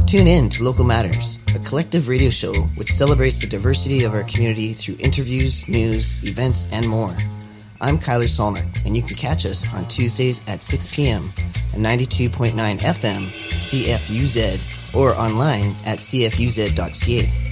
Tune in to Local Matters, a collective radio show which celebrates the diversity of our community through interviews, news, events, and more. I'm Kyler Solner, and you can catch us on Tuesdays at 6 p.m. at 92.9 FM, CFUZ, or online at cfuz.ca.